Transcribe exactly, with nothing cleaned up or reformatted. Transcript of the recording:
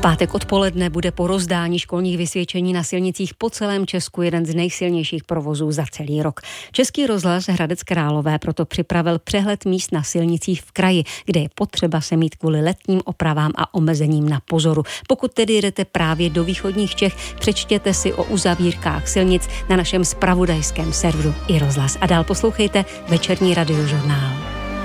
pátek odpoledne bude po rozdání školních vysvědčení na silnicích po celém Česku jeden z nejsilnějších provozů za celý rok. Český rozhlas Hradec Králové proto připravil přehled míst na silnicích v kraji, kde je potřeba se mít kvůli letním opravám a omezením na pozoru. Pokud tedy jdete právě do východních Čech, přečtěte si o uzavírkách silnic na našem zpravodajském serveru i rozhlas. A dál poslouchejte večerní radiožurnál.